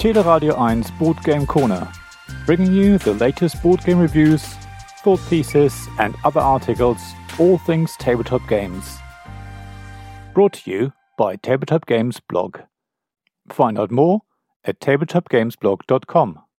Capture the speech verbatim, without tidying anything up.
Teleradio eins Board Game Corner, bringing you the latest board game reviews, thought pieces, and other articles, all things tabletop games. Brought to you by Tabletop Games Blog. Find out more at tabletop games blog dot com.